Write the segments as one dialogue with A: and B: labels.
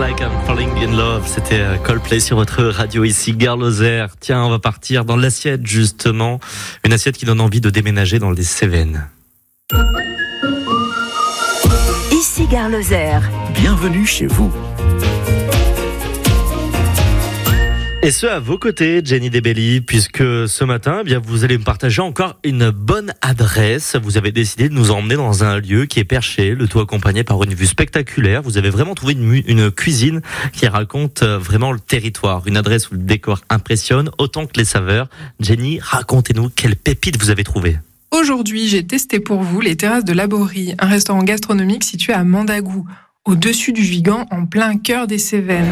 A: Like I'm Falling in Love, c'était Coldplay sur votre radio ici, Gare Lozère. Tiens, on va partir dans l'assiette justement, une assiette qui donne envie de déménager dans les Cévennes.
B: Ici Gare Lozère.
C: Bienvenue chez vous.
A: Et ce, à vos côtés, Jenny Debelli, puisque ce matin, eh bien, vous allez me partager encore une bonne adresse. Vous avez décidé de nous emmener dans un lieu qui est perché, le tout accompagné par une vue spectaculaire. Vous avez vraiment trouvé une cuisine qui raconte vraiment le territoire. Une adresse où le décor impressionne autant que les saveurs. Jenny, racontez-nous quelle pépite vous avez trouvée.
D: Aujourd'hui, j'ai testé pour vous les terrasses de Laborie, un restaurant gastronomique situé à Mandagou, au-dessus du Vigan, en plein cœur des Cévennes.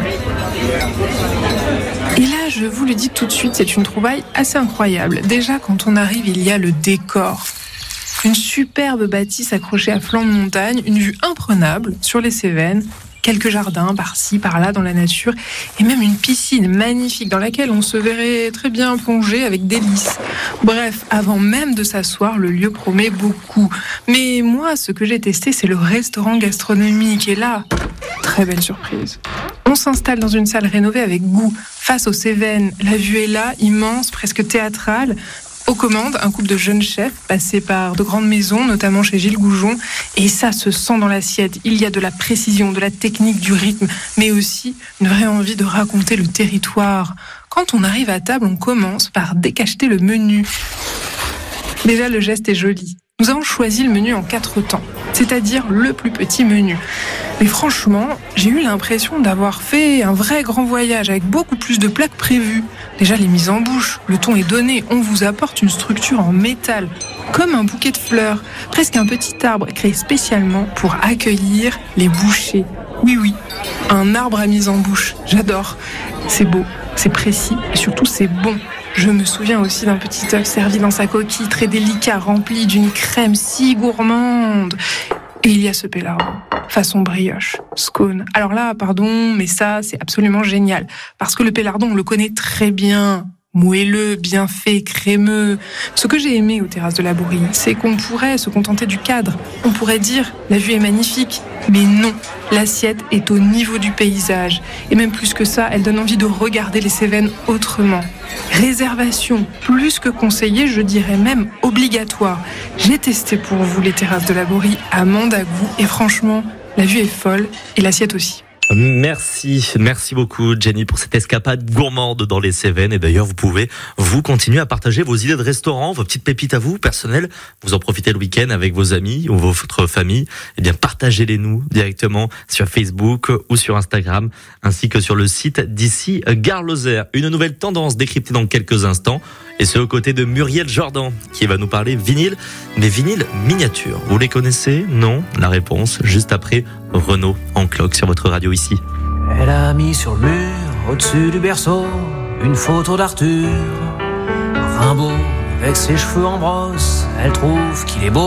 D: Et là, je vous le dis tout de suite, c'est une trouvaille assez incroyable. Déjà, quand on arrive, il y a le décor. Une superbe bâtisse accrochée à flanc de montagne, une vue imprenable sur les Cévennes, quelques jardins par-ci, par-là dans la nature, et même une piscine magnifique dans laquelle on se verrait très bien plonger avec délice. Bref, avant même de s'asseoir, le lieu promet beaucoup. Mais moi, ce que j'ai testé, c'est le restaurant gastronomique. Et là, très belle surprise. On s'installe dans une salle rénovée avec goût, face aux Cévennes. La vue est là, immense, presque théâtrale. Aux commandes, un couple de jeunes chefs passés par de grandes maisons, notamment chez Gilles Goujon. Et ça se sent dans l'assiette. Il y a de la précision, de la technique, du rythme, mais aussi une vraie envie de raconter le territoire. Quand on arrive à table, on commence par décacheter le menu. Déjà, le geste est joli. Nous avons choisi le menu en 4 temps, c'est-à-dire le plus petit menu. Mais franchement, j'ai eu l'impression d'avoir fait un vrai grand voyage avec beaucoup plus de plats que prévu. Déjà, les mises en bouche, le ton est donné, on vous apporte une structure en métal, comme un bouquet de fleurs, presque un petit arbre créé spécialement pour accueillir les bouchées. Oui, un arbre à mise en bouche, j'adore. C'est beau, c'est précis et surtout c'est bon. Je me souviens aussi d'un petit œuf servi dans sa coquille, très délicat, rempli d'une crème si gourmande. Et il y a ce pélardon, façon brioche, scone. Alors là, pardon, mais ça, c'est absolument génial. Parce que le pélardon, on le connaît très bien. Moelleux, bien fait, crémeux. Ce que j'ai aimé aux terrasses de Laborie, c'est qu'on pourrait se contenter du cadre. On pourrait dire, la vue est magnifique. Mais non, l'assiette est au niveau du paysage. Et même plus que ça, elle donne envie de regarder les Cévennes autrement. Réservation, plus que conseillée, je dirais même obligatoire. J'ai testé pour vous les terrasses de Laborie à Mandagou et franchement, la vue est folle et l'assiette aussi.
A: Merci beaucoup Jenny pour cette escapade gourmande dans les Cévennes. Et d'ailleurs, vous pouvez continuer à partager vos idées de restaurants, vos petites pépites à vous, personnelles. Vous en profitez le week-end avec vos amis ou votre famille. Eh bien, partagez-les nous directement sur Facebook ou sur Instagram, ainsi que sur le site d'ici Gare Lozère. Une nouvelle tendance décryptée dans quelques instants. Et c'est aux côtés de Muriel Jordan qui va nous parler vinyle, mais vinyle miniature. Vous les connaissez? Non? La réponse juste après Renaud en cloque sur votre radio ici.
E: Elle a mis sur le mur, au-dessus du berceau, une photo d'Arthur. Rimbaud, avec ses cheveux en brosse, elle trouve qu'il est beau.